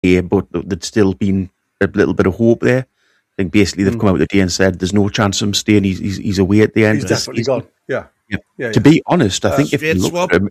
but there'd still been a little bit of hope there. I think basically they've come out today and said there's no chance of him staying. He's away at the end. He's definitely gone. Yeah. To be honest, I think if you look at him,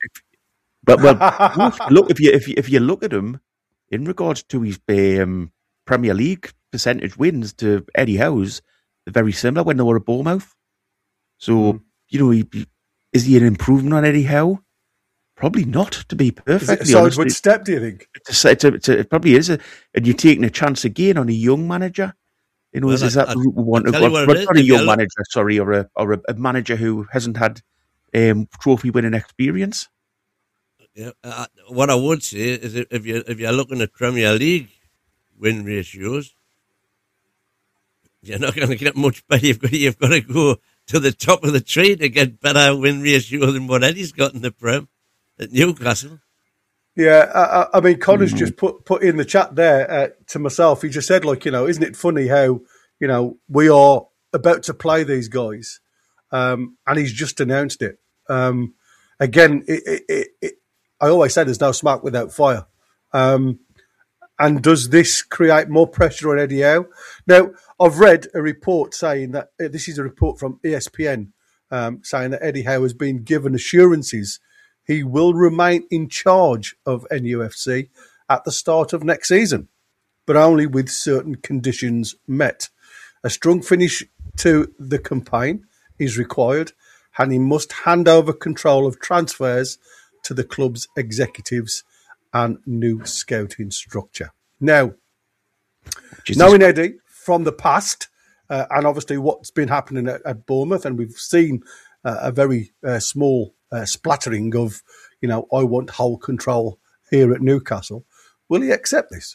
if you look at him in regards to his Premier League percentage wins to Eddie Howe's, they're very similar when they were at Bournemouth. So is he an improvement on Eddie Howe? Probably not, to be perfectly honest. Sideward step, do you think? It probably is. And you're taking a chance again on a young manager. Is that the route we want to go? Not a young manager, sorry, or a manager who hasn't had trophy-winning experience. Yeah, what I would say is if you're looking at Premier League win ratios, you're not going to get much better. You've got to go to the top of the tree to get better win ratio than what Eddie's got in the Prem at Newcastle. Yeah, I mean, Connor's just put in the chat there to myself. He just said, isn't it funny how, we are about to play these guys, and he's just announced it. Again, I always say there's no smoke without fire. And does this create more pressure on Eddie Howe? Now, I've read a report saying that, this is a report from ESPN, saying that Eddie Howe has been given assurances he will remain in charge of NUFC at the start of next season, but only with certain conditions met. A strong finish to the campaign is required, and he must hand over control of transfers to the club's executives and new scouting structure. Now, knowing Eddie from the past, and obviously what's been happening at Bournemouth, and we've seen a very small splattering of, I want whole control here at Newcastle. Will he accept this?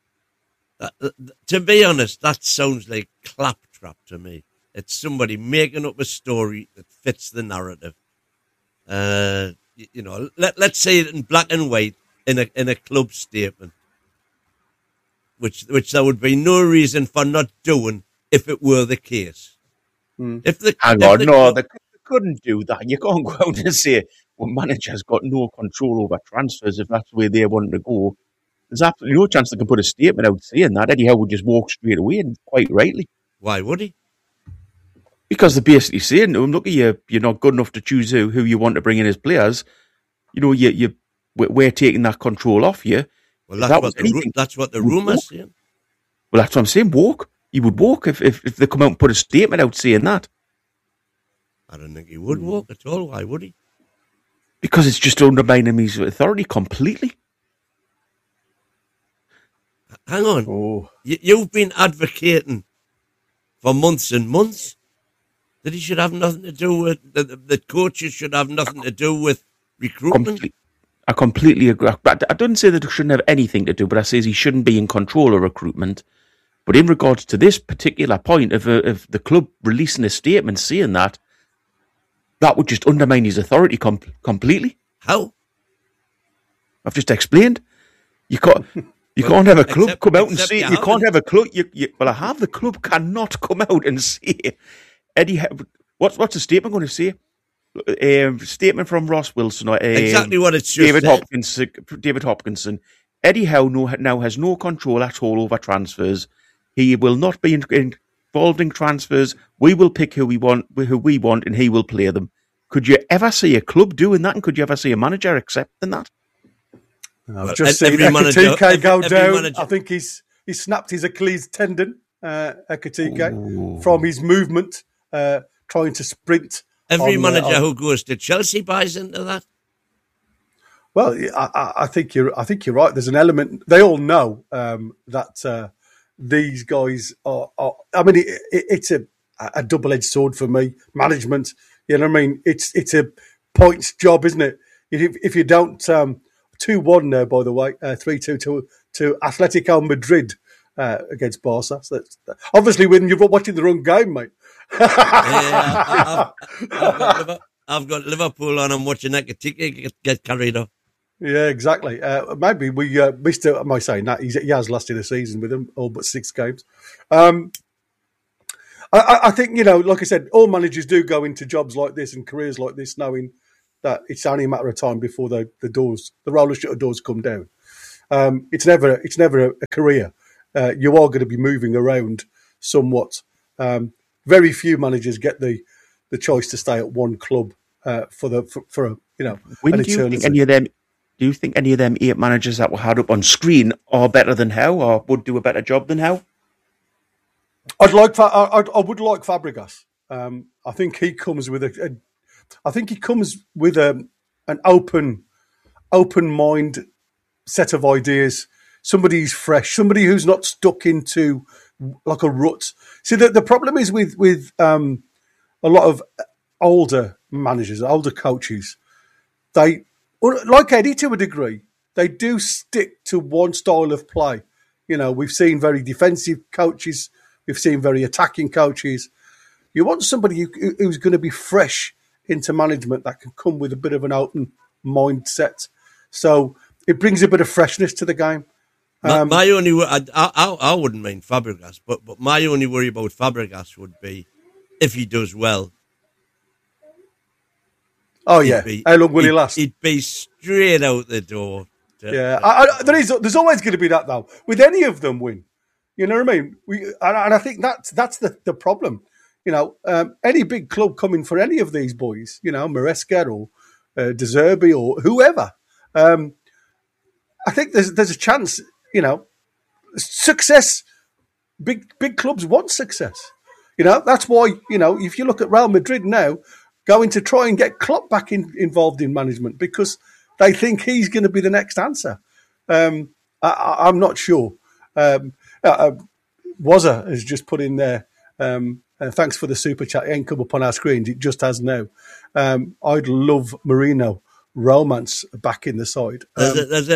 To be honest, that sounds like claptrap to me. It's somebody making up a story that fits the narrative. Let's say it in black and white in a club statement, which there would be no reason for not doing if it were the case. They couldn't do that. You can't go out and say, well, manager's got no control over transfers if that's where they want to go. There's absolutely no chance they can put a statement out saying that. Eddie Howe would just walk straight away, and quite rightly. Why would he? Because they're basically saying to him, look, you're not good enough to choose who you want to bring in as players. We're taking that control off you. Well, that's what the rumour's saying. Well, that's what I'm saying. Walk. You would walk if they come out and put a statement out saying that. I don't think he would walk at all. Why would he? Because it's just undermining his authority completely. Hang on. Oh. You've been advocating for months and months that he should have nothing to do with, the coaches should have nothing to do with recruitment. I completely agree. I don't say that it shouldn't have anything to do, but I say he shouldn't be in control of recruitment. But in regards to this particular point of the club releasing a statement saying that would just undermine his authority completely. How? I've just explained. You can't have a club come out and say you can't have a club. The club cannot come out and say, Eddie. What's the statement going to say? Statement from Ross Wilson. Exactly what it's just David Hopkinson. Eddie Howe now has no control at all over transfers. He will not be involved in transfers. We will pick who we want, and he will play them. Could you ever see a club doing that? And could you ever see a manager accepting that? I've just seen Ekitike go down. I think he snapped his Achilles tendon, Ekitike, from his movement, trying to sprint. Every manager who goes to Chelsea buys into that. Well, I think you're right. There's an element. They all know that these guys are. I mean, it's a double-edged sword for me. Management, you know what I mean? It's a points job, isn't it? If you don't 2-1 now, by the way, 3-2 to Atletico Madrid against Barca. So obviously, when you're watching the wrong game, mate. I've got Liverpool on. I'm watching Ekitike get carried off. Yeah, exactly. Maybe we missed it. Am I saying that? He has lasted a season with them, all but 6 games. I think, like I said, all managers do go into jobs like this and careers like this knowing that it's only a matter of time before the roller shutter doors come down. It's never a career. You are going to be moving around somewhat. Very few managers get the choice to stay at one club for When an do you think eternity. any of them? Do you think any of them 8 managers that were had up on screen are better than Howe, or would do a better job than Howe? I would like Fabregas. I think he comes with an open mind, set of ideas. Somebody who's fresh, somebody who's not stuck into like a rut. See, the problem is with a lot of older managers, older coaches. They, like Eddie to a degree, they do stick to one style of play. You know, we've seen very defensive coaches, we've seen very attacking coaches. You want somebody who's going to be fresh into management that can come with a bit of an open mindset. So it brings a bit of freshness to the game. My only I wouldn't mind Fabregas, but my only worry about Fabregas would be if he does well. Oh yeah, how long will he last? He'd be straight out the door. There's always going to be that though. With any of them, win. You know what I mean? And I think that's the problem. You know, any big club coming for any of these boys, you know, Maresca or De Zerbi or whoever. I think there's a chance. You know, success. Big clubs want success. You know, that's why, you know, if you look at Real Madrid now, going to try and get Klopp back involved in management because they think he's going to be the next answer. I'm not sure. Wazza has just put in there. Thanks for the super chat. It ain't come up on our screens. It just has now. I'd love Mourinho romance back in the side. There's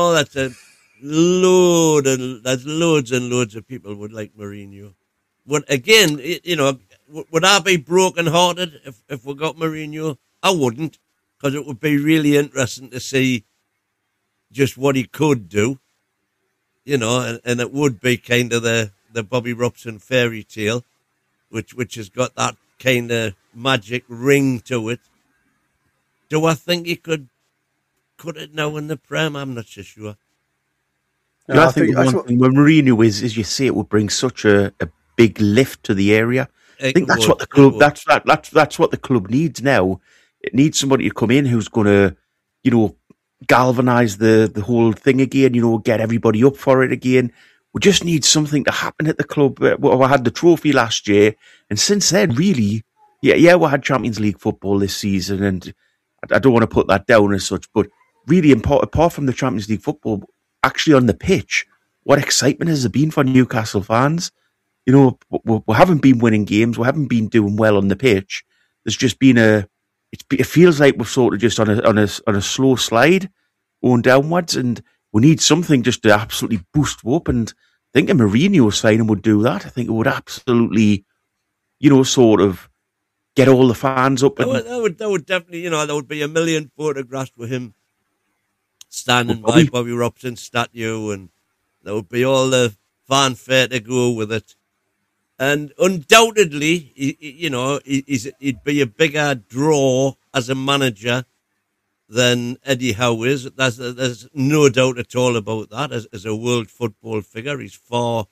loads and loads of people would like Mourinho. But again, you know, would I be broken-hearted if we got Mourinho? I wouldn't, because it would be really interesting to see just what he could do. You know, and it would be kind of the Bobby Robson fairy tale, which has got that kind of magic ring to it. Do I think he could cut it now in the Prem? I'm not so sure. I think the one thing with Mourinho is you say it would bring such a big lift to the area. I think that's what the club that's what the club needs now. It needs somebody to come in who's going to, you know, galvanise the whole thing again. You know, get everybody up for it again. We just need something to happen at the club. We had the trophy last year, and since then, really, yeah, we had Champions League football this season, and I don't want to put that down as such, but really, apart from the Champions League football, actually on the pitch, what excitement has there been for Newcastle fans? You know, we haven't been winning games. We haven't been doing well on the pitch. There's just been it feels like we're sort of just on a slow slide going downwards, and we need something just to absolutely boost up. And I think a Mourinho signing would do that. I think it would absolutely, you know, sort of get all the fans up. That would definitely, you know, there would be a million photographs with him standing by Bobby Robson's statue, and there would be all the fanfare to go with it. And undoubtedly, he'd be a bigger draw as a manager than Eddie Howe is. There's no doubt at all about that. As a world football figure, he's far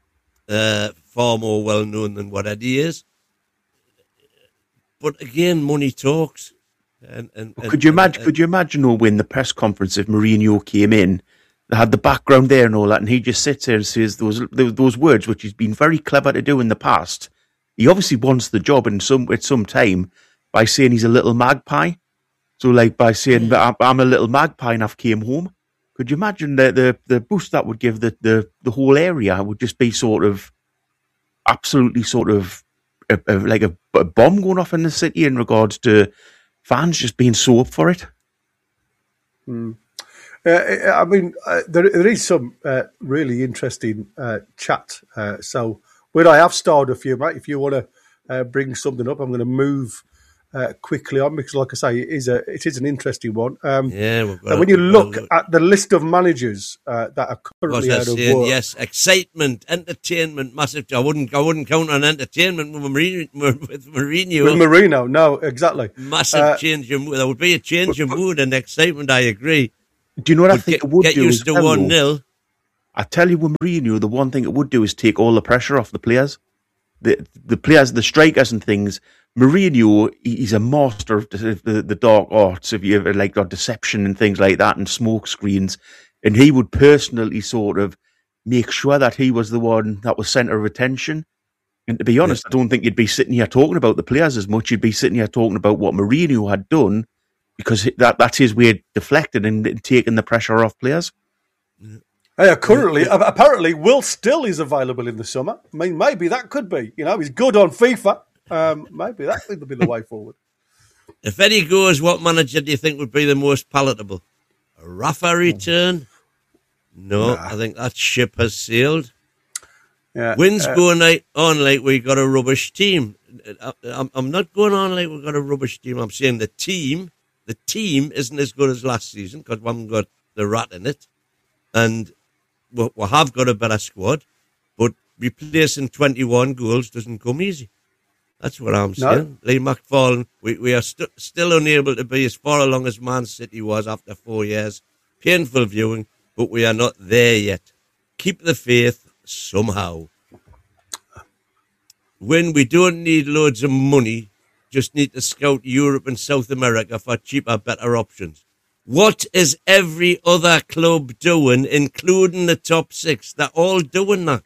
more well known than what Eddie is. But again, money talks. Could you imagine though, when the press conference, if Mourinho came in, they had the background there and all that, and he just sits there and says those words, which he's been very clever to do in the past. He obviously wants the job at some time by saying he's a little magpie. So, like, by saying that I'm a little magpie and I've came home. Could you imagine the boost that would give the whole area? Would just be sort of absolutely sort of like a bomb going off in the city in regards to fans just being so up for it. I mean, there is some really interesting chat. So, where I have starred a few, mate, if you want to bring something up, I'm going to move quickly on because, like I say, it is an interesting one. When you look at the list of managers that are currently out of work, yes, excitement, entertainment, massive. I wouldn't count on entertainment with Mourinho. With Mourinho, no, exactly. Massive change of mood. There would be a change of mood and excitement. I agree. Do you know what I think it would get do? used to 1-0. I tell you, with Mourinho, the one thing it would do is take all the pressure off the players. The players, the strikers and things. Mourinho, he's a master of the dark arts, if you ever like, deception and things like that, and smoke screens. And he would personally sort of make sure that he was the one that was centre of attention. And to be honest, I don't think you'd be sitting here talking about the players as much. You'd be sitting here talking about what Mourinho had done, because that's his way of deflecting and taking the pressure off players. Currently, apparently, Will Still is available in the summer. I mean, maybe that could be. He's good on FIFA. Maybe that would be the way forward. If Eddie goes, what manager do you think would be the most palatable? A Rafa return? No, I think that ship has sailed. Yeah, Wins going on like we got a rubbish team. I'm not going on like we got a rubbish team. I'm saying the team isn't as good as last season because we haven't got the rat in it. And we have got a better squad, but replacing 21 goals doesn't come easy. That's what I'm saying. No. Lee McFarlane, we are still unable to be as far along as Man City was after 4 years. Painful viewing, but we are not there yet. Keep the faith somehow. When we don't need loads of money, just need to scout Europe and South America for cheaper, better options. What is every other club doing, including the top 6? They're all doing that.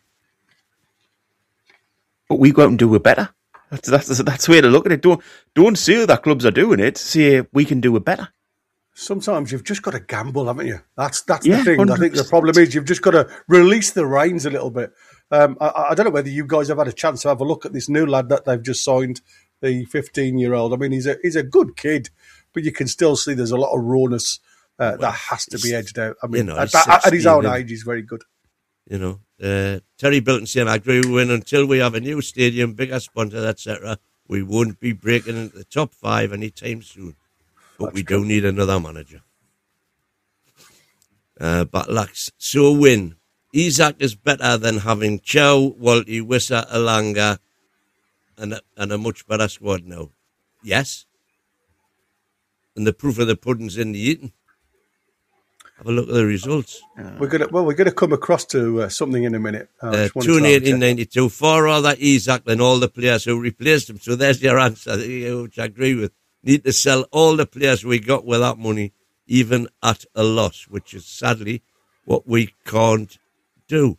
But we go out and do it better. That's the way to look at it. Don't say that clubs are doing it. Say we can do it better. Sometimes you've just got to gamble, haven't you? That's the thing. 100%. I think the problem is you've just got to release the reins a little bit. I don't know whether you guys have had a chance to have a look at this new lad that they've just signed, the 15-year-old. I mean, he's a good kid, but you can still see there's a lot of rawness that has to be edged out. I mean, at his own age, he's very good. Terry Bilton saying, I agree with until we have a new stadium, bigger sponsor, etc., we won't be breaking into the top 5 anytime soon. But we do need another manager. Batlax. So win. Isak is better than having Chow, Walty, Wissa, Elanga, and a much better squad now. Yes. And the proof of the pudding's in the eating. Have a look at the results. We're gonna come across to something in a minute. 1892. Far rather Isak than all the players who replaced him. So there's your answer, which I agree with. Need to sell all the players we got with that money, even at a loss, which is sadly what we can't do.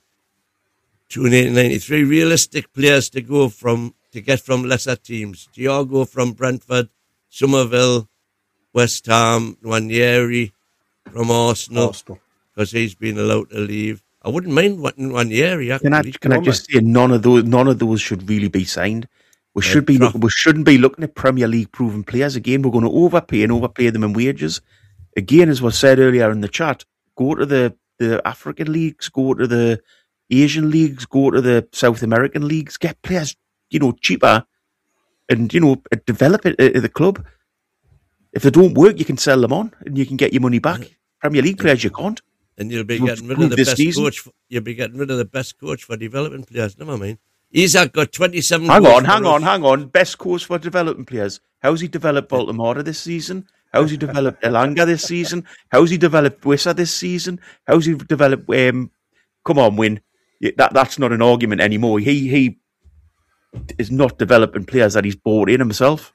1893. Realistic players to get from lesser teams. Thiago from Brentford, Somerville, West Ham, Nwaneri from Arsenal, because he's been allowed to leave. I wouldn't mind Nwaneri, actually. Can I just say none of those should really be signed. We shouldn't be looking at Premier League proven players again. We're going to overpay them in wages. Again, as was said earlier in the chat, go to the African leagues, go to the Asian leagues, go to the South American leagues, get players, cheaper, and develop it at the club. If they don't work, you can sell them on, and you can get your money back. Premier League players, you can't. And you'll be getting rid of the best coach. You'll be getting rid of the best coach for developing players. Never mind. Isak got 27 goals. Hang on. Best coach for developing players. How's he developed Baltimore this season? How's he developed Elanga this season? How's he developed Wissa this season? How's he developed... come on, Win. That's not an argument anymore. He is not developing players that he's brought in himself.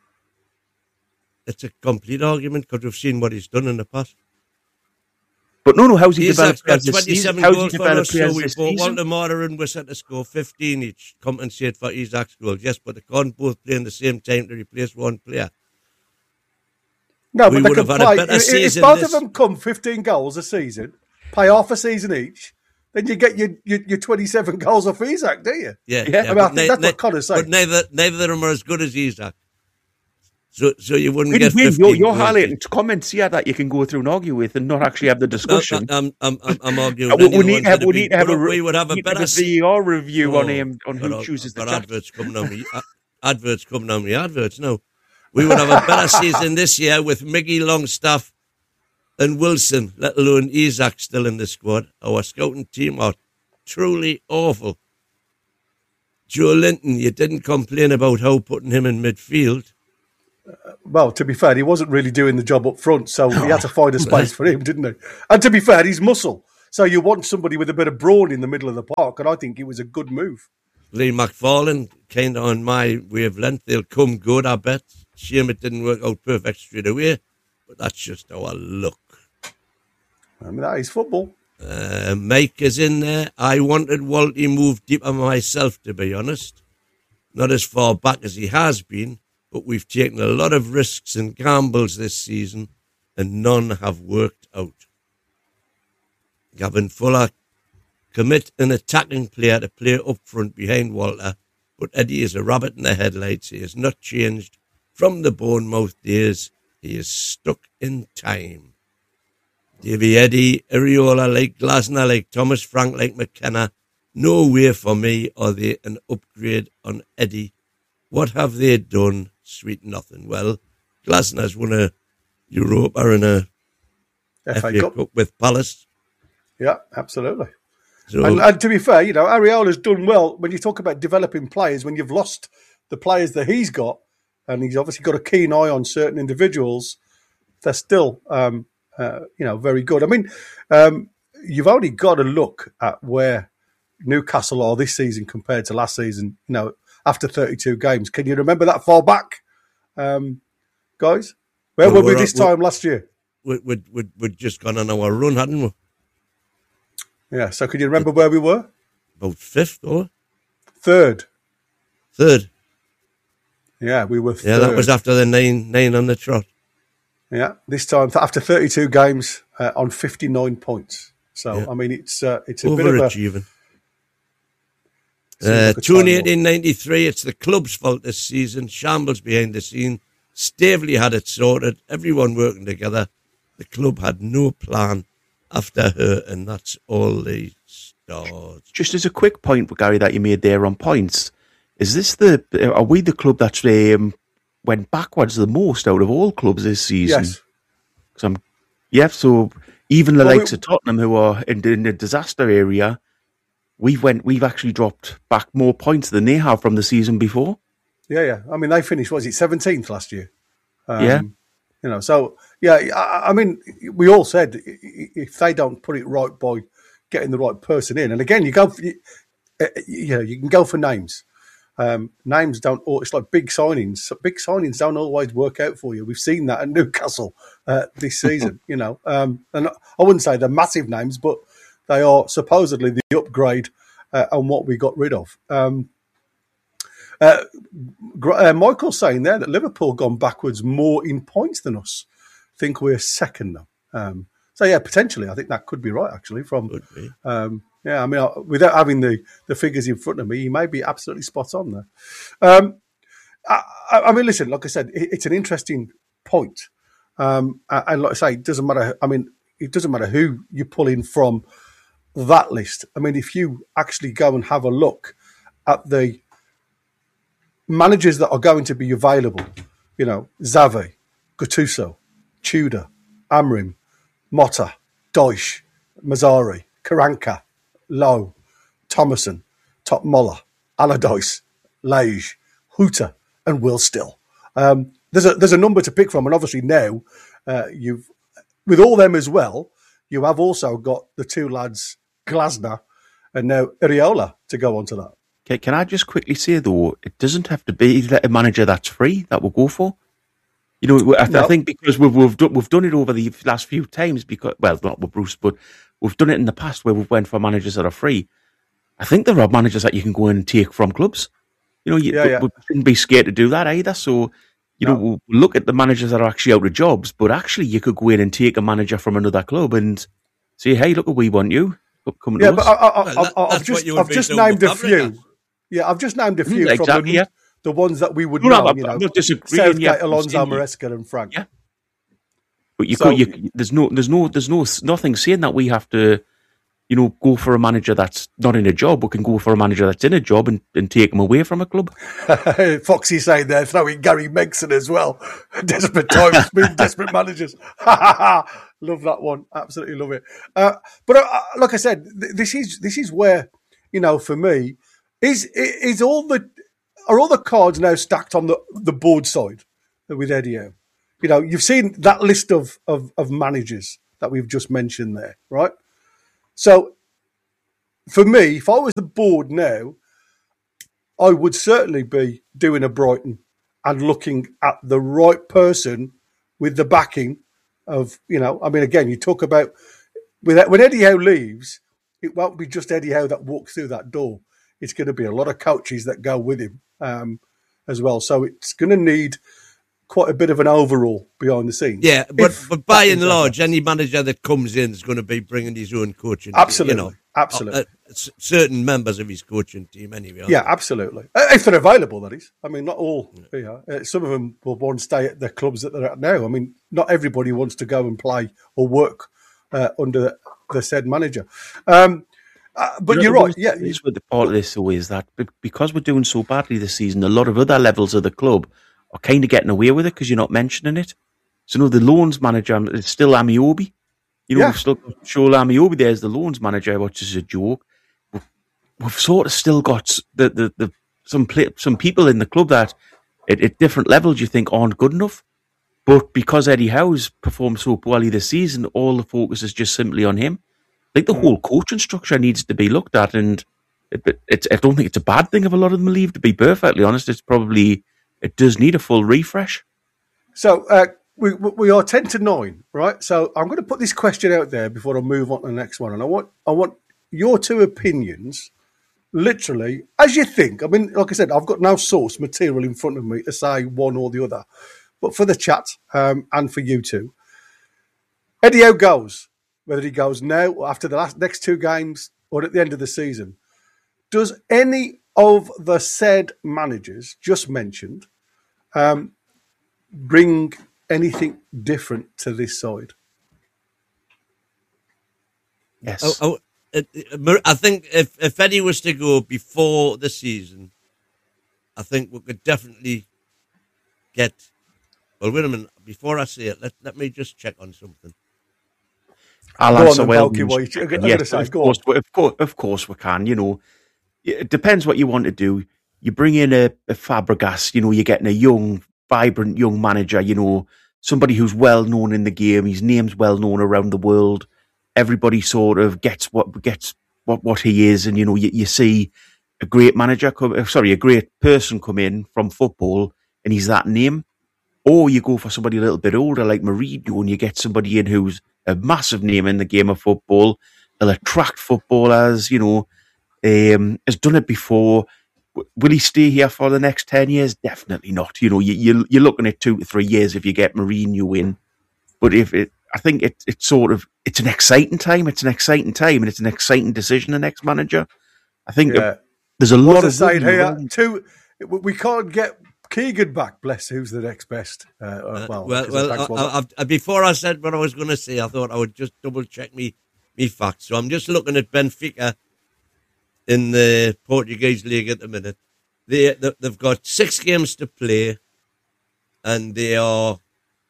It's a complete argument because we've seen what he's done in the past. But no, how's he developed players this season? How's he developed players this season? Waldemar and Wissa to score 15 each, compensate for Isak's goals. Yes, but they can't both play in the same time to replace one player. No, but they can play. If both of them come 15 goals a season, pay half a season each, then you get your 27 goals off Isak, do you? Yeah. I mean, I think that's what Connor's saying. But neither of them are as good as Isak. So you wouldn't get 15. You're highlighting comments here that you can go through and argue with and not actually have the discussion. I'm arguing. We need to have a better VAR review on who chooses the adverts coming on me. Adverts coming on me. Adverts. No, we would have a better season this year with Miggy Longstaff and Wilson, let alone Isak still in the squad. Our scouting team are truly awful. Joe Linton, you didn't complain about how putting him in midfield. Well, to be fair, he wasn't really doing the job up front, so he had to find a space for him, didn't he? And to be fair, he's muscle. So you want somebody with a bit of brawn in the middle of the park, and I think it was a good move. Lee McFarlane, kind of on my wavelength. They'll come good, I bet. Shame it didn't work out perfect straight away, but that's just our luck. I mean, that is football. Mike is in there. I wanted Walty moved deeper myself, to be honest. Not as far back as he has been, but we've taken a lot of risks and gambles this season, and none have worked out. Gavin Fuller, commit an attacking player to play up front behind Walter, but Eddie is a rabbit in the headlights. He has not changed from the Bournemouth days. He is stuck in time. Davy Eddie, Areola like Glasner, like Thomas Frank, like McKenna. No way for me are they an upgrade on Eddie. What have they done? Sweet nothing. Well, Glasner's won a Europa and a FA Cup with Palace. Yeah, absolutely. So, and to be fair, Areola's done well when you talk about developing players, when you've lost the players that he's got, and he's obviously got a keen eye on certain individuals, they're still, very good. I mean, you've only got to look at where Newcastle are this season compared to last season, after 32 games. Can you remember that far back, guys? Where were we this time last year? We'd just gone on our run, hadn't we? Yeah, so can you remember where we were? About fifth or? Third. Yeah, we were third. Yeah, that was after the nine on the trot. Yeah, this time after 32 games on 59 points. So, yeah. I mean, it's a bit of overachieving. 2018-93, it's the club's fault this season. Shambles behind the scene. Staveley had it sorted. Everyone working together. The club had no plan after her, and that's all they stars. Just as a quick point, Gary, that you made there on points, are we the club that went backwards the most out of all clubs this season? Yes. So even the likes of Tottenham, who are in the disaster area, we've actually dropped back more points than they have from the season before. Yeah. I mean, they finished, 17th last year? Yeah. So, yeah, I mean, we all said if they don't put it right by getting the right person in, and again, you can go for names. Names don't, it's like big signings. Big signings don't always work out for you. We've seen that at Newcastle this season, and I wouldn't say they're massive names, but they are supposedly the upgrade on what we got rid of. Michael's saying there that Liverpool gone backwards more in points than us. I think we're second now. So yeah, potentially, I think that could be right. Actually, I mean, without having the figures in front of me, he may be absolutely spot on there. I mean, listen, like I said, it's an interesting point, and like I say, it doesn't matter. I mean, it doesn't matter who you pull in from that list. I mean, if you actually go and have a look at the managers that are going to be available, Xavi, Gattuso, Tudor, Amrim, Motta, Dyche, Mazzari, Karanka, Lowe, Thomason, Top Moller, Allardyce, Lage, Hutter, and Will Still. There's a number to pick from, and obviously now you've, with all them as well, you have also got the two lads, Glasner and now Areola, to go on to that. Okay, can I just quickly say, though, it doesn't have to be a manager that's free that we'll go for. I think because we've done it over the last few times, not with Bruce, but we've done it in the past where we've went for managers that are free. I think there are managers that you can go in and take from clubs. We shouldn't be scared to do that either. So, we'll look at the managers that are actually out of jobs, but actually you could go in and take a manager from another club and say, hey, look, we want you. Come to us. But I've just named a few. Yeah, I've just named a few from the ones that we would know. I'm not disagreeing. Southgate, Alonso, Maresca, and Frank. Yeah, but there's nothing saying that we have to, go for a manager that's not in a job. We can go for a manager that's in a job and take him away from a club. Foxy saying there, throwing Gary Megson as well. Desperate times, being desperate managers. Love that one. Absolutely love it. But like I said, this is where, for me, are all the cards now stacked on the board side? with Eddie Howe. You know, you've seen that list of managers that we've just mentioned there, right? So, for me, if I was the board now, I would certainly be doing a Brighton and looking at the right person with the backing of, you know, I mean, again, you talk about when Eddie Howe leaves, it won't be just Eddie Howe that walks through that door. It's going to be a lot of coaches that go with him as well. So it's going to need quite a bit of an overhaul behind the scenes. Yeah, but by and large, any manager that comes in is going to be bringing his own coaching team. Absolutely, you know, absolutely. Certain members of his coaching team, anyway. Yeah, absolutely. If they're available, that is. I mean, not all. You know, some of them will want to stay at the clubs that they're at now. I mean, not everybody wants to go and play or work under the said manager. But you're right. Yeah, with the part of this though is that because we're doing so badly this season, a lot of other levels of the club are kind of getting away with it because you're not mentioning it. So, the loans manager is still Amiobi. We've still got Shoal Amiobi there as the loans manager, which is a joke. We've sort of still got some people in the club that at different levels you think aren't good enough. But because Eddie Howe's performed so poorly this season, all the focus is just simply on him. I think the whole coaching structure needs to be looked at, and I don't think it's a bad thing if a lot of them leave, to be perfectly honest. It does need a full refresh. So we are 10 to 9, right? So I'm going to put this question out there before I move on to the next one, and I want your two opinions, literally, as you think. I mean, like I said, I've got no source material in front of me to say one or the other, but for the chat and for you two, Eddie Howe goes, whether he goes now or after the next two games or at the end of the season. Does any of the said managers just mentioned bring anything different to this side? Yes. I think if Eddie was to go before the season, I think we could definitely get... Well, wait a minute. Before I say it, let me just check on something. I'll answer well. Yes, of course we can. It depends what you want to do. You bring in a Fabregas, you're getting a young, vibrant young manager, somebody who's well known in the game. His name's well known around the world. Everybody sort of gets what he is, and you see a great a great person come in from football, and he's that name. Or you go for somebody a little bit older like Mourinho, and you get somebody in who's a massive name in the game of football. They'll attract footballers, has done it before. Will he stay here for the next 10 years? Definitely not. You're looking at 2 to 3 years if you get Mourinho in. But I think it's an exciting time. It's an exciting time, and it's an exciting decision. The next manager, I think there's a lot of saying here. We can't get Keegan back. Bless who's the next best. Before I said what I was going to say, I thought I would just double check me facts. So I'm just looking at Benfica in the Portuguese league at the minute. They've got 6 games to play, and they are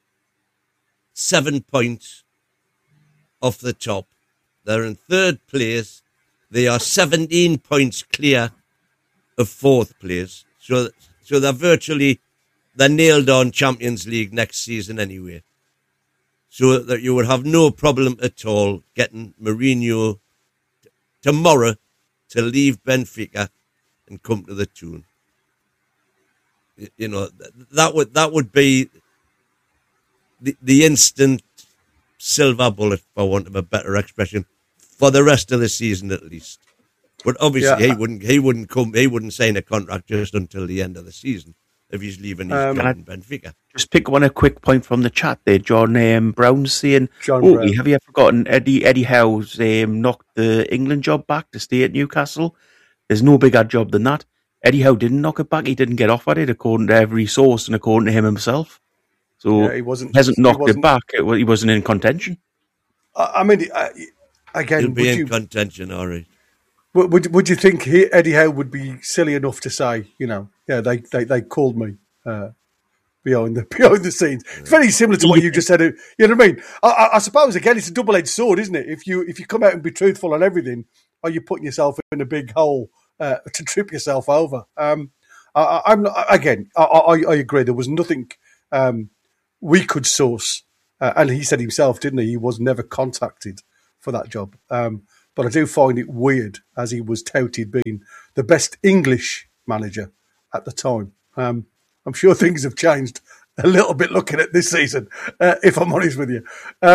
7 points off the top. They're in 3rd place. They are 17 points clear of 4th place. So they're nailed on Champions League next season anyway. So that you would have no problem at all getting Mourinho tomorrow to leave Benfica and come to the Toon. That would be the instant silver bullet, for want of a better expression, for the rest of the season at least. But obviously he wouldn't sign a contract just until the end of the season if he's leaving his job in Benfica. Just pick a quick point from the chat there. John Brown's saying, Brown. Have you forgotten Eddie Howe's knocked the England job back to stay at Newcastle? There's no bigger job than that. Eddie Howe didn't knock it back. He didn't get offered it, according to every source and according to him himself. So he hasn't knocked it back. He wasn't in contention. Again, he'll be in contention, all right. Would you think Eddie Howe would be silly enough to say, they called me behind the scenes? It's very similar to what you just said. You know what I mean? I suppose again it's a double-edged sword, isn't it? If you come out and be truthful on everything, are you putting yourself in a big hole to trip yourself over? I agree. There was nothing we could source. And he said himself, didn't he? He was never contacted for that job. But I do find it weird, as he was touted being the best English manager at the time. I'm sure things have changed a little bit looking at this season, if I'm honest with you.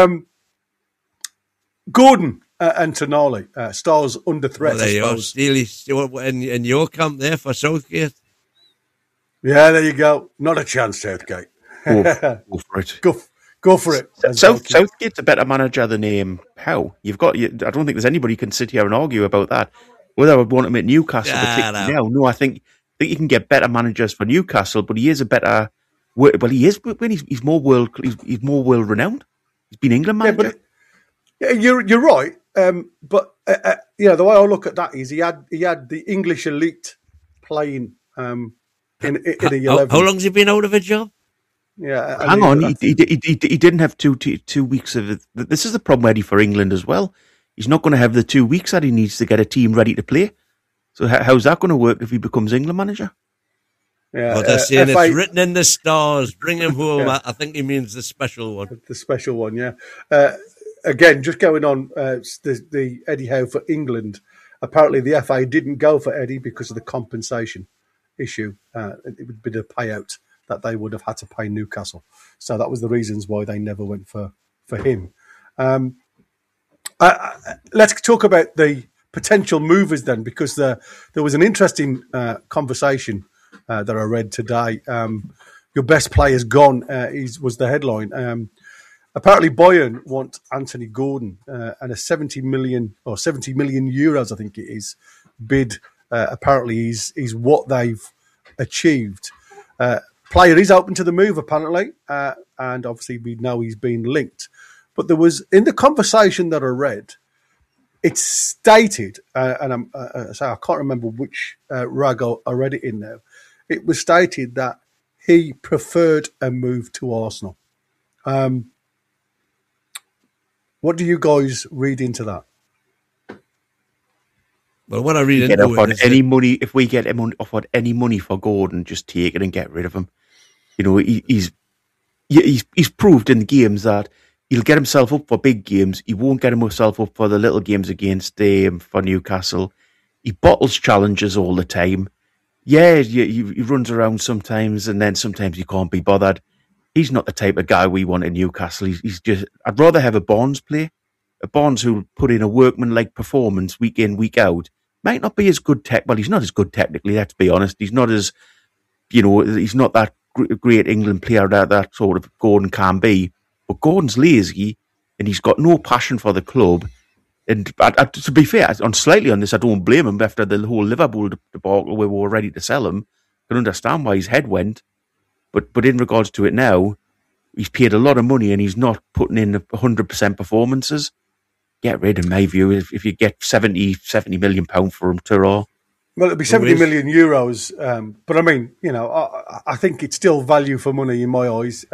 Gordon and Tonali, stars under threat, I suppose. Steely, in your camp there for Southgate? Yeah, there you go. Not a chance, Southgate. Go for it. Go for it. Southgate's a better manager than Howe. I don't think there's anybody can sit here and argue about that. Whether I would want him at Newcastle now. No, I think you can get better managers for Newcastle, but he is a better. Well, he is when he's more world renowned. He's been England manager. Yeah, you're right. But the way I look at that is he had the English elite playing in a 11. How long's he been out of a job? Yeah, hang on. He didn't have 2 weeks of it. This is the problem, Eddie, for England as well. He's not going to have the 2 weeks that he needs to get a team ready to play. So how's that going to work if he becomes England manager? Yeah, they're saying it's written in the stars. Bring him home. Yeah. I think he means the special one. The special one, yeah. Again, just going on the Eddie Howe for England. Apparently, the FA didn't go for Eddie because of the compensation issue. It would be the payout that they would have had to pay Newcastle. So that was the reasons why they never went for him. Let's talk about the potential movers then, because there was an interesting conversation that I read today. Your best player's gone was the headline. Apparently Bayern want Anthony Gordon and a 70 million euros, I think it is, bid. Apparently is what they've achieved. Player is open to the move, apparently, and obviously we know he's been linked. But there was, in the conversation that I read, it's stated, and I can't remember which rag I read it in now. It was stated that he preferred a move to Arsenal. What do you guys read into that? Well, what I read into it is any money. If we get him offered any money for Gordon, just take it and get rid of him. You know, he's proved in the games that he'll get himself up for big games. He won't get himself up for the little games against for Newcastle. He bottles challenges all the time. Yeah, he runs around sometimes, and then sometimes he can't be bothered. He's not the type of guy we want in Newcastle. He's just. I'd rather have a Barnes play, a Barnes who'll put in a workman-like performance week in, week out. Might not be as good well, he's not as good technically. Let's be honest. He's not as, he's not that great England player that sort of Gordon can be. But Gordon's lazy, and he's got no passion for the club. And to be fair, slightly on this, I don't blame him. After the whole Liverpool debacle, where we were ready to sell him, I can understand why his head went. But in regards to it now, he's paid a lot of money and he's not putting in 100% performances. Get rid, in my view, if you get 70 million pounds for him to raw. Well, it'd be 70 million euros. But I mean, I think it's still value for money in my eyes.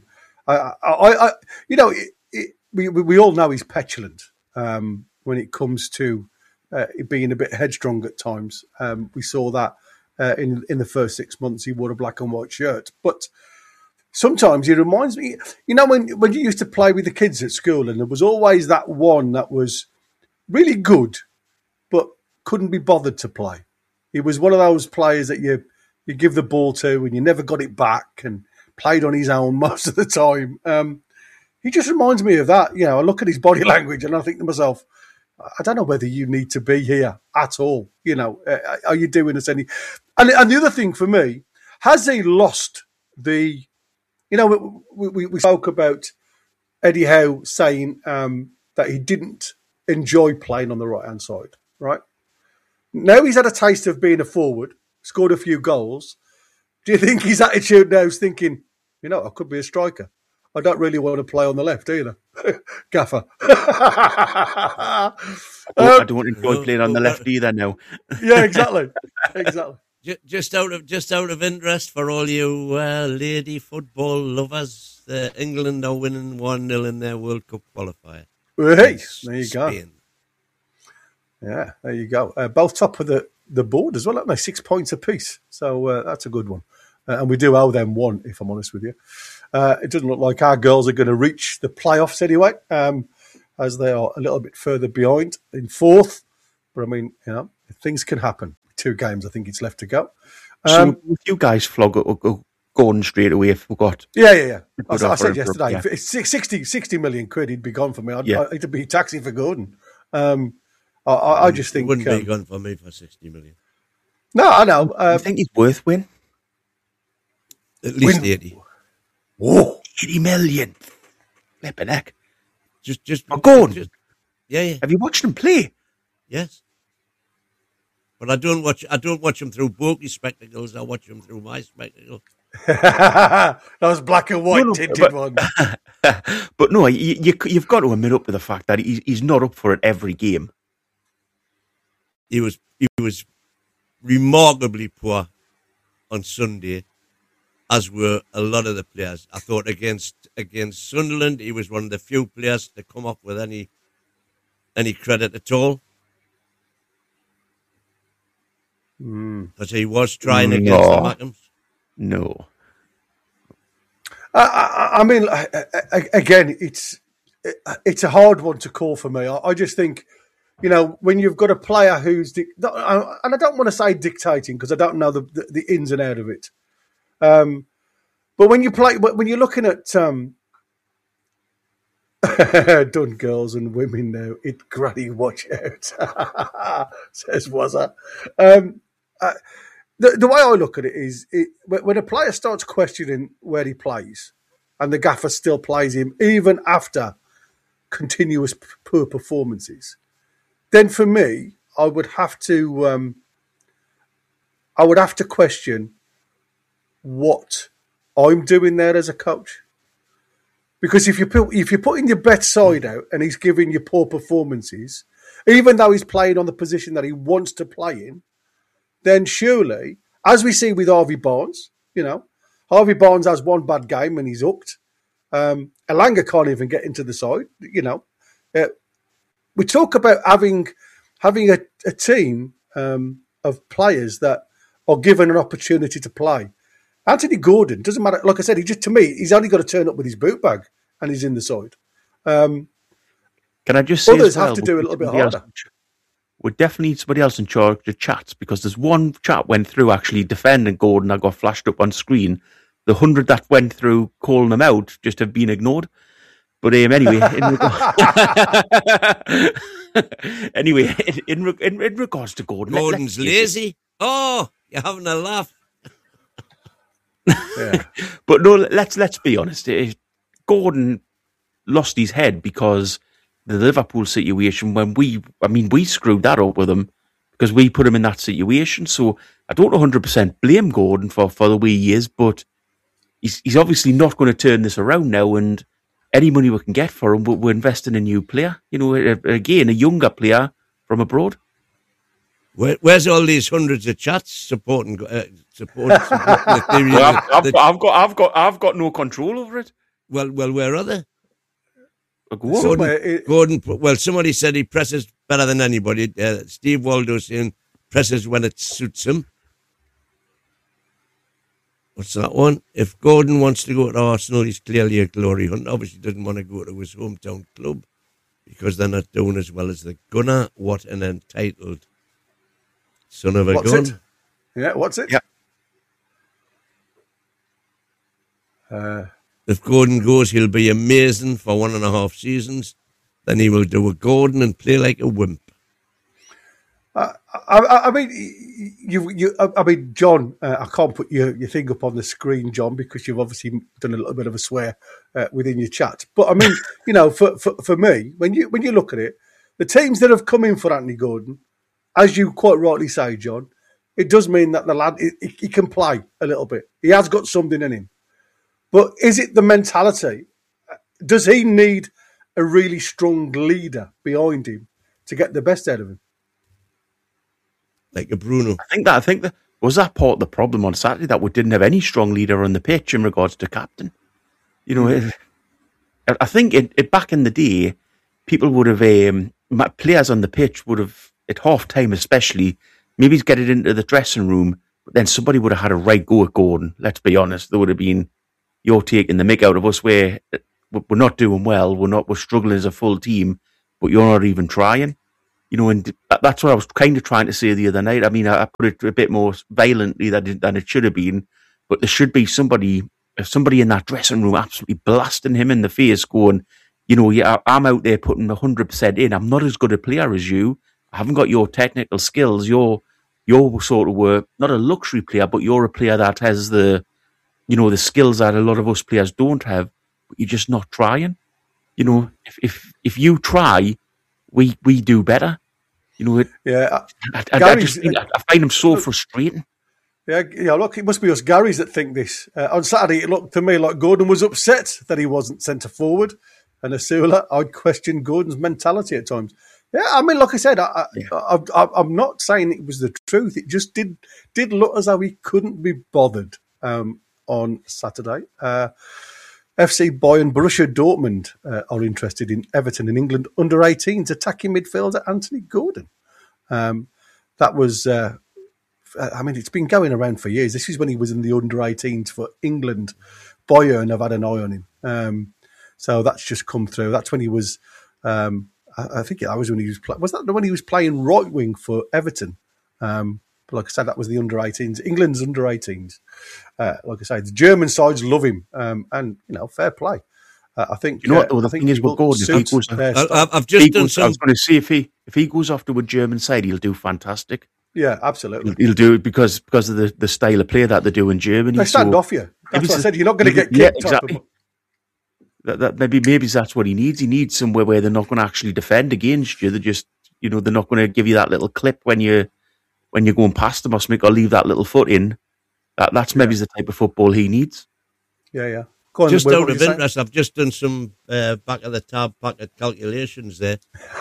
We all know he's petulant when it comes to being a bit headstrong at times. We saw that in the first 6 months he wore a black and white shirt. But sometimes he reminds me, when you used to play with the kids at school, and there was always that one that was really good, but couldn't be bothered to play. He was one of those players that you give the ball to and you never got it back, and played on his own most of the time. He just reminds me of that. I look at his body language and I think to myself, I don't know whether you need to be here at all. Are you doing us any? And the other thing for me, has he lost the? We spoke about Eddie Howe saying that he didn't enjoy playing on the right-hand side, right? Now he's had a taste of being a forward, scored a few goals. Do you think his attitude now is thinking, I could be a striker? I don't really want to play on the left either. Gaffer. I don't enjoy playing on the left either now. Yeah, exactly. Just out of interest for all you lady football lovers, England are winning 1-0 in their World Cup qualifier. Hey, there you Spain. Go. Yeah, there you go. Both top of the board as well, aren't they? 6 points apiece. So that's a good one. and we do owe them one, if I'm honest with you. It doesn't look like our girls are going to reach the playoffs anyway, as they are a little bit further behind in fourth. But I mean, things can happen. 2 games, I think it's left to go. So if you guys flog it, Gordon straight away if we got... Yeah. I said yesterday, if it's 60 million quid, he'd be gone for me. It'd be taxi for Gordon. I just think... It wouldn't be gone for me for 60 million. No, I know. I think he's worth win. At least 80. Whoa. 80 million. Flipping heck. Just Gordon. Yeah. Have you watched him play? Yes. But I don't watch him through Bokeh spectacles. I watch him through my spectacles. Those black and white tinted ones. But no, you've got to admit up with the fact that he's not up for it every game. He was remarkably poor on Sunday, as were a lot of the players. I thought against Sunderland, he was one of the few players to come up with any credit at all. Because he was trying against the Mackhams. No. I mean, again, it's a hard one to call for me. I just think, when you've got a player who's, and I don't want to say dictating because I don't know the ins and out of it. But when you're looking at done girls and women now, it granny watch out, says Wazza. The way I look at it is when a player starts questioning where he plays and the gaffer still plays him even after continuous poor performances, then for me, I would have to question what I'm doing there as a coach. Because if you're putting your best side out and he's giving you poor performances, even though he's playing on the position that he wants to play in, then surely, as we see with Harvey Barnes, Harvey Barnes has one bad game and he's hooked. Elanga can't even get into the side. We talk about having a team of players that are given an opportunity to play. Anthony Gordon, doesn't matter. Like I said, to me, he's only got to turn up with his boot bag and he's in the side. Can I just say others have to do a little bit harder. We definitely need somebody else in charge of chats because there's one chat went through actually defending Gordon that got flashed up on screen. The 100 that went through calling him out just have been ignored. But anyway, in regards to Gordon, Gordon's lazy. Oh, you're having a laugh. Yeah. But no, let's be honest. Gordon lost his head because the Liverpool situation when we screwed that up with him because we put him in that situation. So I don't 100% blame Gordon for the way he is, but he's obviously not going to turn this around now. And any money we can get for him, we're investing in a new player. Again, a younger player from abroad. Where's all these hundreds of chats supporting the theory? Well, I've got no control over it. Well, where are they? Gordon. Well, somebody said he presses better than anybody. Steve Waldo saying presses when it suits him. What's that one? If Gordon wants to go to Arsenal, he's clearly a glory hunt. Obviously, doesn't want to go to his hometown club because they're not doing as well as the Gunner. What an entitled son of a gun. It? Yeah, what's it? Yeah. If Gordon goes, he'll be amazing for 1.5 seasons. Then he will do a Gordon and play like a wimp. I mean, John. I can't put your thing up on the screen, John, because you've obviously done a little bit of a swear within your chat. But I mean, for me, when you look at it, the teams that have come in for Anthony Gordon, as you quite rightly say, John, it does mean that the lad he can play a little bit. He has got something in him. But is it the mentality? Does he need a really strong leader behind him to get the best out of him? Like a Bruno. I think that was that part of the problem on Saturday that we didn't have any strong leader on the pitch in regards to captain. I think back in the day, people would have players on the pitch would have at half time especially maybe get it into the dressing room, but then somebody would have had a right go at Gordon. Let's be honest. There would have been, you're taking the mick out of us where we're not doing well. We're struggling as a full team, but you're not even trying. And that's what I was kind of trying to say the other night. I mean, I put it a bit more violently than it should have been, but there should be somebody in that dressing room absolutely blasting him in the face, going, yeah, I'm out there putting 100% in. I'm not as good a player as you. I haven't got your technical skills. You're sort of not a luxury player, but you're a player that has the skills that a lot of us players don't have, but you're just not trying. If you try, we do better. I find him so frustrating. Yeah, look, it must be us Garys that think this. On Saturday, it looked to me like Gordon was upset that he wasn't centre forward. And Asula, I'd question Gordon's mentality at times. Yeah, I mean, like I said, I'm not saying it was the truth. It just did look as though he couldn't be bothered on Saturday. FC Bayern, Borussia Dortmund are interested in Everton in England under-18s attacking midfielder Anthony Gordon. That was, it's been going around for years. This is when he was in the under-18s for England. Bayern have had an eye on him. So that's just come through. That's when he was, I think that was when he was when he was playing right wing for Everton? But like I said, that was the under-18s. England's under-18s. Like I said, the German sides love him, and fair play. I think. What the thing is with Gordon? I've just done some. I was going to say if he goes off to a German side, he'll do fantastic. Yeah, absolutely. He'll do it because of the style of play that they do in Germany. They stand off you. That's what I said. You're not going to get kicked. Yeah, exactly. That maybe that's what he needs. He needs somewhere where they're not going to actually defend against you. They're just they're not going to give you that little clip when you're going past them or leave that little foot in. That's maybe the type of football he needs. Yeah. Go on, just out of interest, I've just done some back of the tab packet calculations there.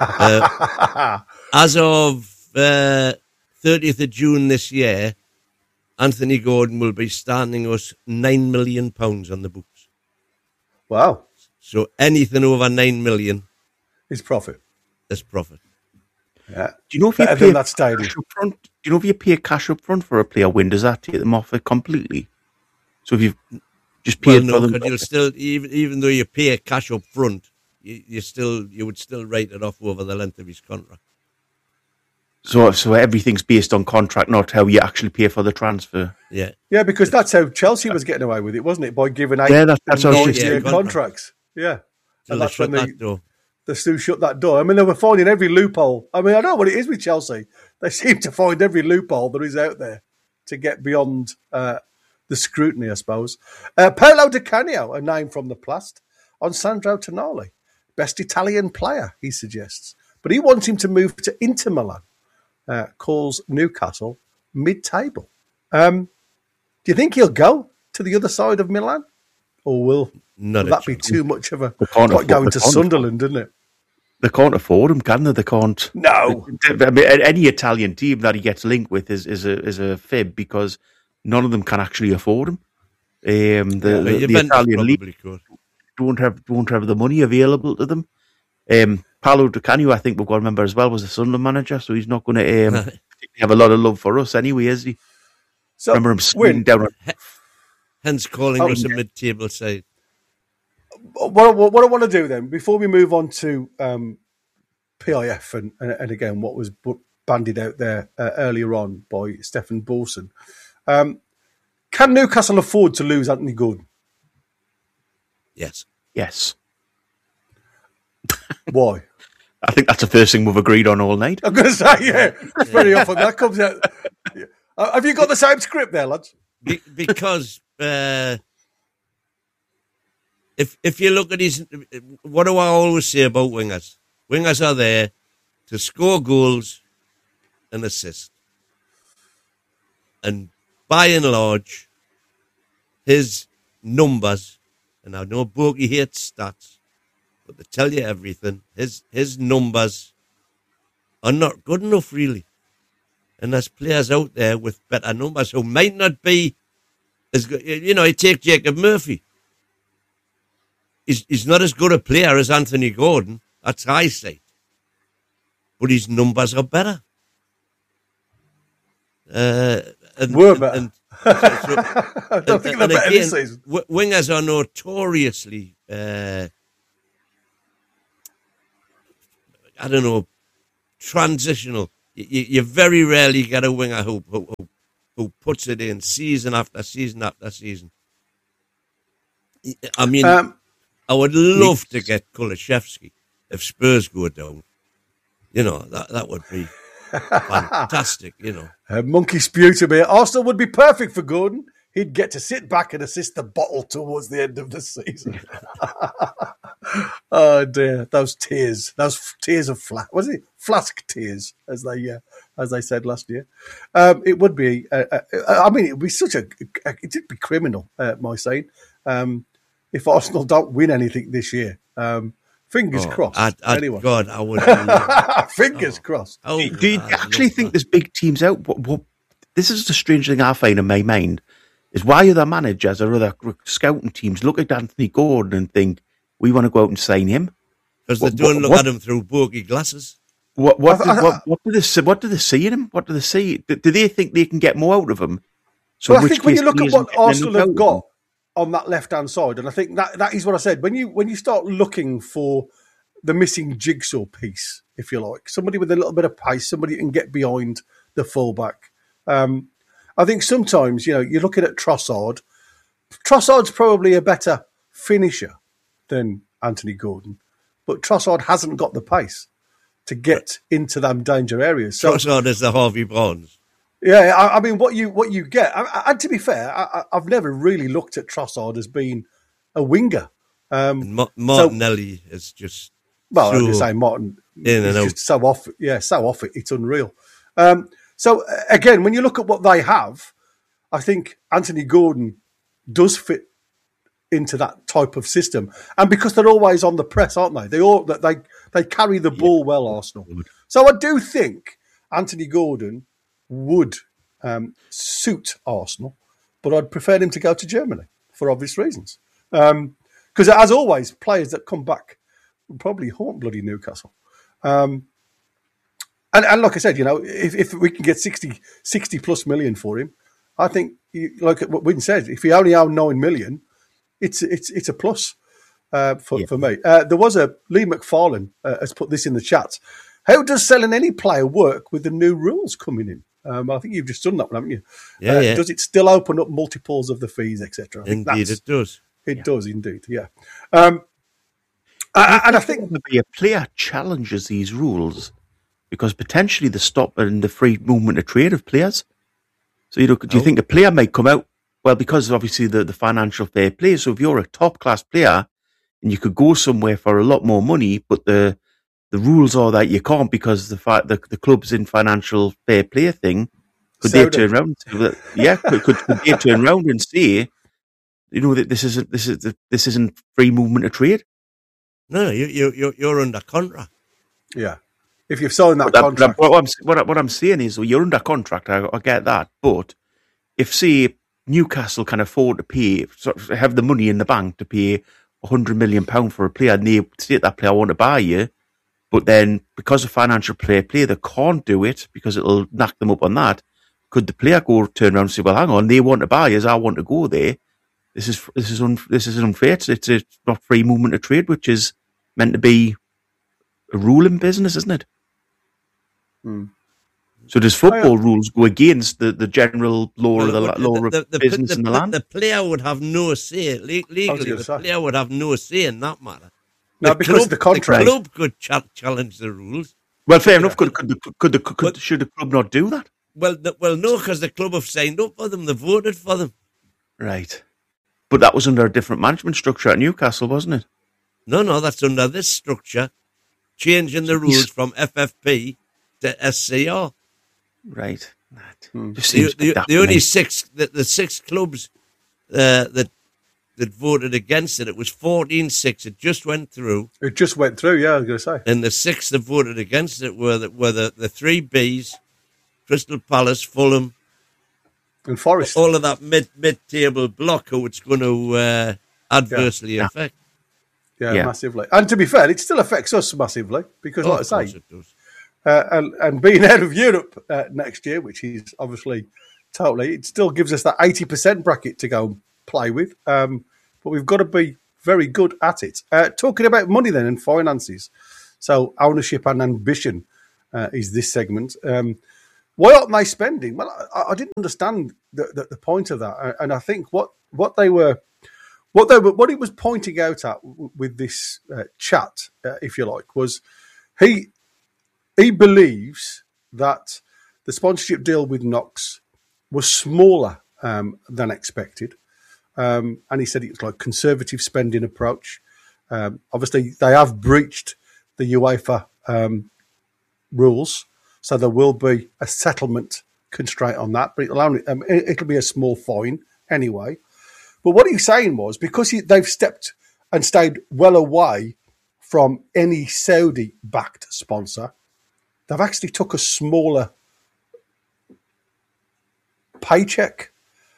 As of 30th of June this year, Anthony Gordon will be standing us £9 million on the books. Wow. So anything over 9 million is profit. Is profit. Yeah. Do you know if you pay cash up front? Do you know if you pay cash up front for a player win, does that take them off it completely? So if you've just paid for them, but you'll still, even though you pay cash up front, you would still write it off over the length of his contract. So everything's based on contract, not how you actually pay for the transfer. Yeah, because that's how Chelsea was getting away with it, wasn't it? By giving 8 year contracts. Yeah, and that's when the Stu shut that door. I mean, they were finding every loophole. I mean, I know what it is with Chelsea. They seem to find every loophole that is out there to get beyond the scrutiny, I suppose. Paolo Di Canio, a name from the past, on Sandro Tonali. Best Italian player, he suggests. But he wants him to move to Inter Milan. Calls Newcastle mid-table. Do you think he'll go to the other side of Milan? Or will that be too much of a... Like going to Sunderland, isn't it? They can't afford him, can they? They can't. No. I mean, any Italian team that he gets linked with is a fib because none of them can actually afford him. The Italian league won't have the money available to them. Paolo Di Canio, I think we've got to remember as well, was the Sunderland manager, so he's not going to have a lot of love for us anyway, is he? So, remember him screaming down. Hence calling us a mid-table side. What I want to do then, before we move on to PIF and again what was bandied out there earlier on by Stefan Borson, can Newcastle afford to lose Anthony Gordon? Yes. Why? I think that's the first thing we've agreed on all night. I'm going to say, yeah. Very often that comes out. Have you got the same script there, lads? Because if you look at his... What do I always say about wingers? Wingers are there to score goals and assist. And by and large, his numbers, and I know Borky hates stats, but they tell you everything. His numbers are not good enough, really. And there's players out there with better numbers who might not be as good. You take Jacob Murphy. He's not as good a player as Anthony Gordon. That's high sight. But his numbers are better. Were better. So, I don't think they're better this season. Wingers are notoriously, transitional. You very rarely get a winger who puts it in season after season after season. I mean, I would love to get Kulusevski if Spurs go down. That would be fantastic, Monkey spew to me. Arsenal would be perfect for Gordon. He'd get to sit back and assist the bottle towards the end of the season. Oh dear, those tears of flask tears, as they said last year. It would be. It would be it'd be criminal, my saying, if Arsenal don't win anything this year. Fingers crossed. Anyway. God, I would. Fingers crossed. Do you actually think there's big teams out? What, this is the strange thing I find in my mind, is why other managers or other scouting teams look at Anthony Gordon and think, we want to go out and sign him? Because they don't look at him through bogey glasses. What do they see in him? What do they see? Do they think they can get more out of him? So I think when you look at what Arsenal have got on that left-hand side, and I think that is what I said, when you start looking for the missing jigsaw piece, if you like, somebody with a little bit of pace, somebody who can get behind the fullback. I think sometimes, you're looking at Trossard. Trossard's probably a better finisher than Anthony Gordon, but Trossard hasn't got the pace to get into them danger areas. So, Trossard is the Harvey Barnes. Yeah, I mean, what you get, and to be fair, I've never really looked at Trossard as being a winger. Martinelli is just I was going to say Martin in and out. Just so off it, it's unreal. So again, when you look at what they have, I think Anthony Gordon does fit into that type of system, and because they're always on the press, aren't they? They carry the ball well, Arsenal. So I do think Anthony Gordon would suit Arsenal, but I'd prefer him to go to Germany for obvious reasons. Because as always, players that come back will probably haunt bloody Newcastle. And like I said, if we can get 60 plus million for him, I think, like what Wynne said, if he only owned 9 million, it's a plus for me. There was Lee McFarlane has put this in the chat. How does selling any player work with the new rules coming in? I think you've just done that one, haven't you? Yeah. Does it still open up multiples of the fees, etc.? Indeed, it does. It does indeed, yeah. And I think maybe a player challenges these rules because potentially they're stopping the free movement of trade of players. So do you think a player might come out? Well, because obviously the financial fair play. So if you're a top class player and you could go somewhere for a lot more money, but the rules are that you can't because the club's in financial fair play thing. Could they turn around? Could they turn around and say, that this isn't free movement of trade? No, you're under contract. Yeah, if you've signed that contract. What I'm saying is, you're under contract. I get that, but if say Newcastle can afford to pay, have the money in the bank to pay £100 million for a player, and they say that player, I want to buy you. But then, because of financial fair play, they can't do it because it'll knock them up on that. Could the player turn around and say, "Well, hang on, they want to buy us, I want to go there. This is unfair. It's not free movement of trade, which is meant to be a rule in business, isn't it?" So does football rules go against the general law of the business in the land? The player would have no say legally. The player would have no say in that matter. No, because of the contract. The club could challenge the rules. Well, fair enough. Should the club not do that? Well, no, because the club have signed up for them. They voted for them. Right. But that was under a different management structure at Newcastle, wasn't it? No, that's under this structure, changing the rules from FFP to SCR. Right. The only the six clubs that voted against it, it was 14-6. It just went through. It just went through, yeah, I was going to say. And the six that voted against it were the three Bs, Crystal Palace, Fulham, and Forest. All of that mid-table block who it's going to adversely affect. Yeah, massively. And to be fair, it still affects us massively because, like I say, it does. And being out of Europe next year, which is obviously totally. It still gives us that 80% bracket to go and play with. But we've got to be very good at it. Talking about money then and finances. So ownership and ambition is this segment. Why aren't they spending? Well, I didn't understand the point of that. And I think what it was pointing out at with this chat, if you like, was he believes that the sponsorship deal with Knox was smaller than expected. And he said it was like conservative spending approach. Obviously, they have breached the UEFA rules, so there will be a settlement constraint on that, but it'll be a small fine anyway. But what he's saying was, because they've stepped and stayed well away from any Saudi-backed sponsor, they've actually took a smaller paycheck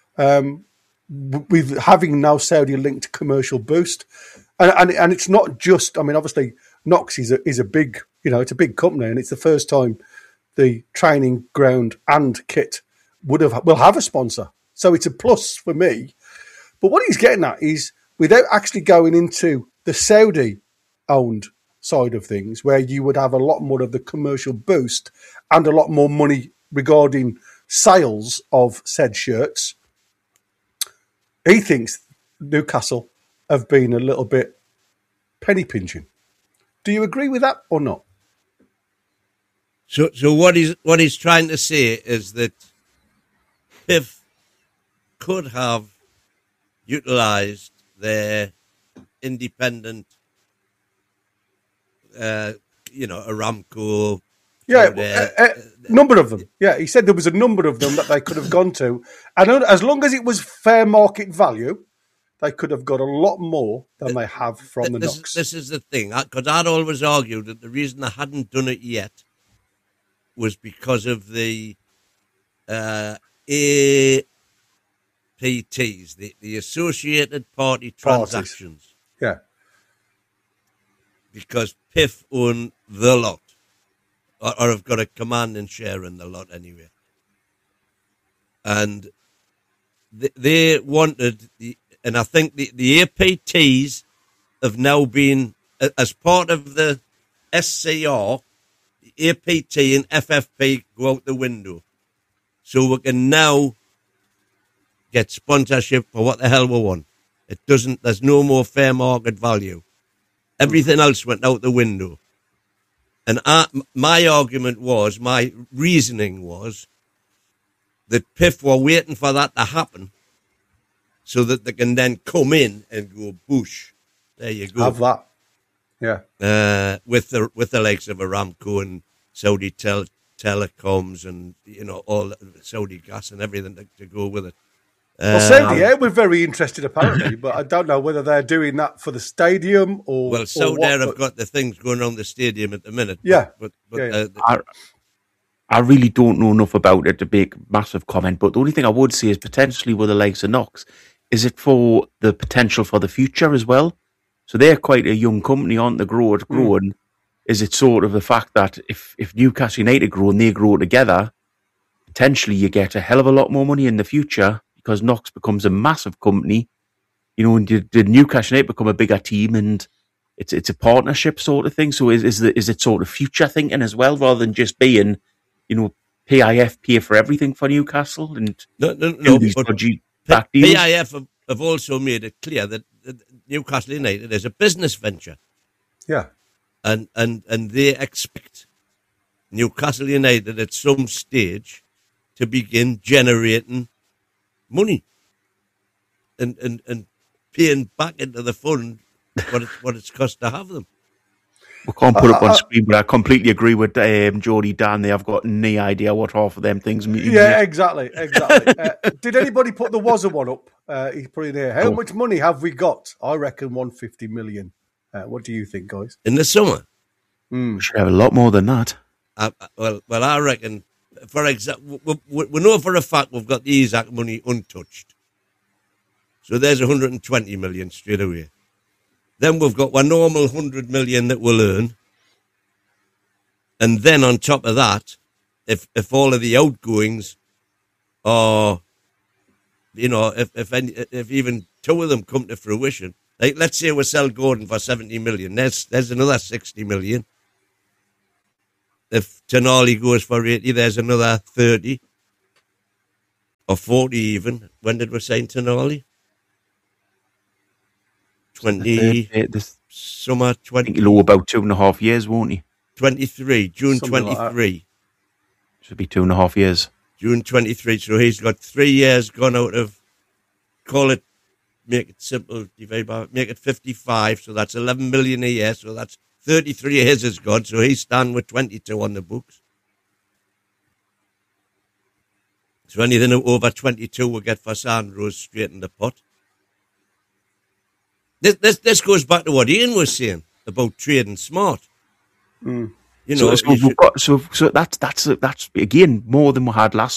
with having no Saudi-linked commercial boost. And it's not just, I mean, obviously, Knox is a big, it's a big company, and it's the first time the training ground and kit will have a sponsor. So it's a plus for me. But what he's getting at is, without actually going into the Saudi-owned side of things, where you would have a lot more of the commercial boost and a lot more money regarding sales of said shirts, he thinks Newcastle have been a little bit penny pinching. Do you agree with that or not? So what he's trying to say is that PIF could have utilised their independent, Aramco. Yeah, number of them. Yeah, he said there was a number of them that they could have gone to. And as long as it was fair market value, they could have got a lot more than they have from the Knox. This is the thing, because I'd always argued that the reason they hadn't done it yet was because of the APTs, the Associated Party Transactions. Yeah. Because PIF own the lot, or have got a commanding share in the lot anyway. And they wanted, and I think the APTs have now been, as part of the SCR, the APT and FFP go out the window. So we can now get sponsorship for what the hell we want. There's no more fair market value. Everything else went out the window. And my reasoning was that PIF were waiting for that to happen so that they can then come in and go, boosh, there you go. Have that. Yeah. With the likes of Aramco and Saudi telecoms and, all Saudi gas and everything to go with it. Well, Saudi Air were very interested, apparently, but I don't know whether they're doing that for the stadium or. Well, Saudi Air have got the things going on the stadium at the minute. Yeah. But I really don't know enough about it to make a massive comment, but the only thing I would say is potentially with the likes of Knox, is it for the potential for the future as well? So they're quite a young company, aren't they? Growing. Is it sort of the fact that if Newcastle United grow and they grow together, potentially you get a hell of a lot more money in the future because Knox becomes a massive company, and did Newcastle United become a bigger team, and it's a partnership sort of thing. So is it sort of future thinking as well, rather than just being, PIF pay for everything for Newcastle and no. But PIF have also made it clear that Newcastle United is a business venture. Yeah. And they expect Newcastle United at some stage to begin generating money and paying back into the fund what it's cost to have them. We can't put it up on screen, but I completely agree with Jody Dan. They have got no idea what half of them things mean. Yeah, exactly. Did anybody put the Wazza one up? He's putting there. How much money have we got? I reckon 150 million. What do you think, guys? In the summer? We should have a lot more than that. Well, I reckon, for example, we know for a fact we've got the ESAC money untouched. So there's 120 million straight away. Then we've got our normal 100 million that we'll earn. And then on top of that, if all of the outgoings or, if even two of them come to fruition, like let's say we sell Gordon for 70 million, there's another 60 million. If Tonali goes for 80, there's another 30 or 40 even. When did we sign Tonali? 20. I think he'll owe about 2.5 years, won't he? 23, June Something 23. like Should be 2.5 years. June 23, so he's got 3 years gone out of, make it simple, make it 55, so that's 11 million a year, so that's 33 years is gone, so he's standing with 22 on the books. So anything over 22 will get for Sandros straight in the pot. This goes back to what Ian was saying about trading smart. Mm. So that's again more than we had last